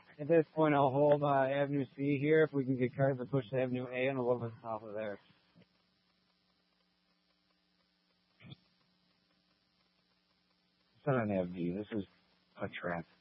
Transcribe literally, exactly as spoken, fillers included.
At this point, I'll hold uh, Avenue C here if we can get cars to push to Avenue A and a little bit south of there. It's not an Avenue. This is a trap.